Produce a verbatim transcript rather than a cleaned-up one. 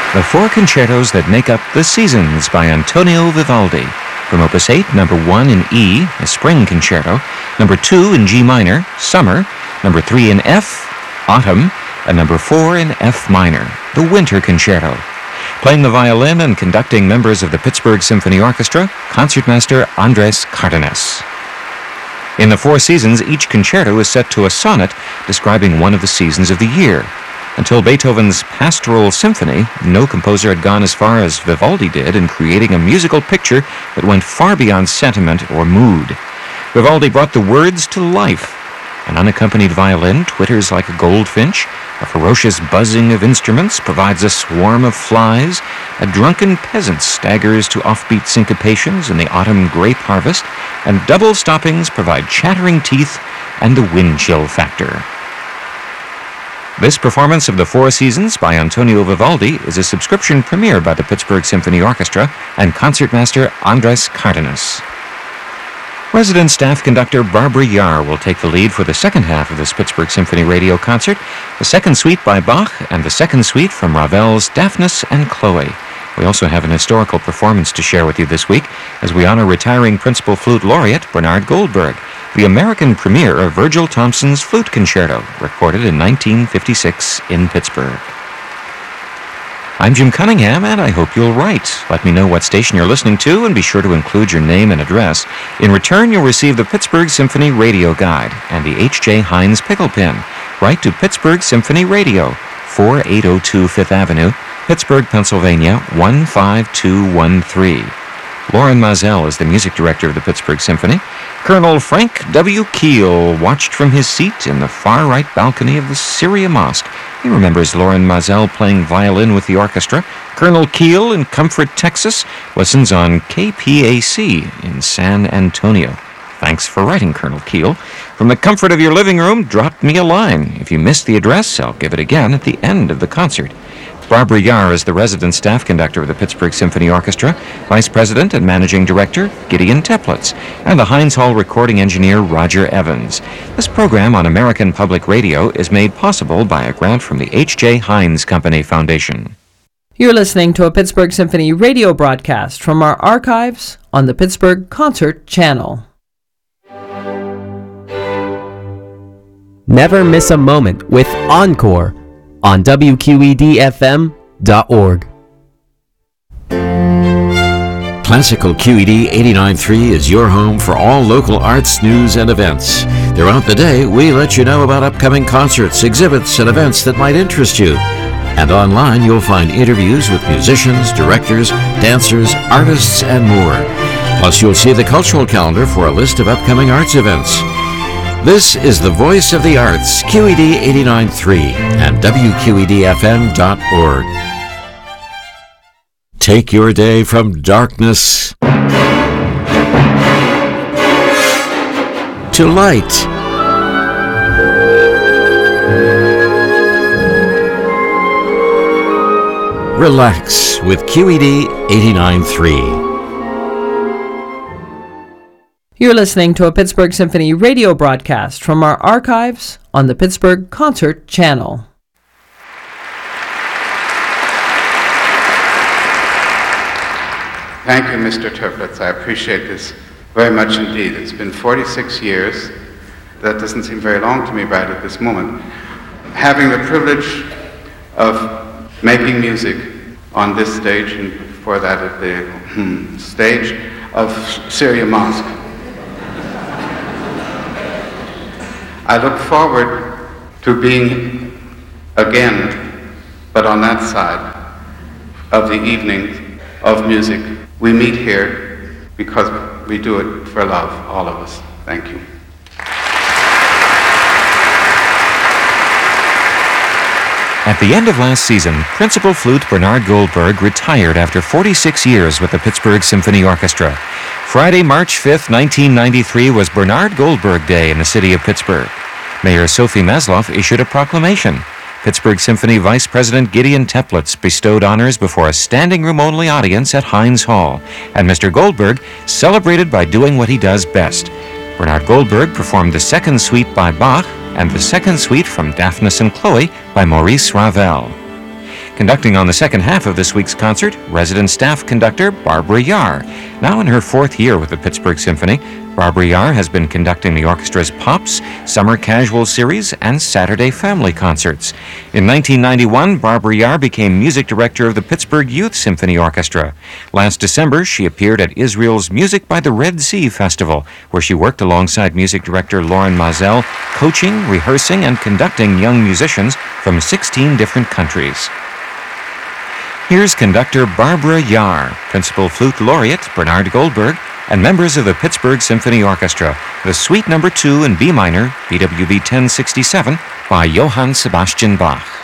The four concertos that make up The Seasons by Antonio Vivaldi. From Opus eight, number one in E, a Spring Concerto, number two in G minor, Summer, number three in F, Autumn, and number four in F minor, the Winter Concerto. Playing the violin and conducting members of the Pittsburgh Symphony Orchestra, Concertmaster Andres Cardenas. In the Four Seasons, each concerto is set to a sonnet describing one of the seasons of the year. Until Beethoven's Pastoral Symphony, no composer had gone as far as Vivaldi did in creating a musical picture that went far beyond sentiment or mood. Vivaldi brought the words to life. An unaccompanied violin twitters like a goldfinch, a ferocious buzzing of instruments provides a swarm of flies, a drunken peasant staggers to offbeat syncopations in the autumn grape harvest, and double stoppings provide chattering teeth and the wind chill factor. This performance of The Four Seasons by Antonio Vivaldi is a subscription premiere by the Pittsburgh Symphony Orchestra and concertmaster Andres Cardenas. Resident staff conductor Barbara Yar will take the lead for the second half of this Pittsburgh Symphony Radio concert, the second suite by Bach and the second suite from Ravel's Daphnis and Chloe. We also have an historical performance to share with you this week as we honor retiring Principal Flute Laureate Bernard Goldberg, the American premiere of Virgil Thompson's Flute Concerto, recorded in nineteen fifty-six in Pittsburgh. I'm Jim Cunningham, and I hope you'll write. Let me know what station you're listening to, and be sure to include your name and address. In return, you'll receive the Pittsburgh Symphony Radio Guide and the H J. Heinz Pickle Pin. Write to Pittsburgh Symphony Radio, forty-eight oh two Fifth Avenue, Pittsburgh, Pennsylvania, one five two one three. Lauren Mazel is the music director of the Pittsburgh Symphony. Colonel Frank W. Keel watched from his seat in the far-right balcony of the Syria Mosque. He remembers Lauren Mazel playing violin with the orchestra. Colonel Keel in Comfort, Texas, listens on K P A C in San Antonio. Thanks for writing, Colonel Keel. From the comfort of your living room, drop me a line. If you missed the address, I'll give it again at the end of the concert. Barbara Yar is the resident staff conductor of the Pittsburgh Symphony Orchestra, Vice President and Managing Director Gideon Teplitz, and the Heinz Hall recording engineer Roger Evans. This program on American Public Radio is made possible by a grant from the H J. Heinz Company Foundation. You're listening to a Pittsburgh Symphony radio broadcast from our archives on the Pittsburgh Concert Channel. Never miss a moment with Encore on W Q E D F M dot org. Classical Q E D eighty-nine point three is your home for all local arts, news, and events. Throughout the day, we let you know about upcoming concerts, exhibits, and events that might interest you. And online, you'll find interviews with musicians, directors, dancers, artists, and more. Plus, you'll see the cultural calendar for a list of upcoming arts events. This is the Voice of the Arts, Q E D eighty-nine point three and W Q E D F M dot org. Take your day from darkness to light. Relax with Q E D eighty-nine point three. You're listening to a Pittsburgh Symphony radio broadcast from our archives on the Pittsburgh Concert Channel. Thank you, Mister Teplitz. I appreciate this very much indeed. It's been forty-six years. That doesn't seem very long to me right at this moment. Having the privilege of making music on this stage and before that at the hmm, stage of Syria Mosque. I look forward to being again, but on that side of the evening of music. We meet here because we do it for love, all of us. Thank you. At the end of last season, Principal Flute Bernard Goldberg retired after forty-six years with the Pittsburgh Symphony Orchestra. Friday, March fifth, nineteen ninety-three was Bernard Goldberg Day in the city of Pittsburgh. Mayor Sophie Masloff issued a proclamation. Pittsburgh Symphony Vice President Gideon Teplitz bestowed honors before a standing-room-only audience at Heinz Hall, and Mister Goldberg celebrated by doing what he does best. Bernard Goldberg performed the second suite by Bach and the second suite from Daphnis and Chloe by Maurice Ravel. Conducting on the second half of this week's concert, resident staff conductor Barbara Yar. Now in her fourth year with the Pittsburgh Symphony, Barbara Yar has been conducting the orchestra's Pops, Summer Casual Series, and Saturday Family Concerts. In nineteen ninety-one, Barbara Yar became music director of the Pittsburgh Youth Symphony Orchestra. Last December, she appeared at Israel's Music by the Red Sea Festival, where she worked alongside music director Lauren Mazel, coaching, rehearsing, and conducting young musicians from sixteen different countries. Here's conductor Barbara Yar, principal flute laureate Bernard Goldberg, and members of the Pittsburgh Symphony Orchestra, the Suite Number two in B minor, B W V ten sixty-seven, by Johann Sebastian Bach.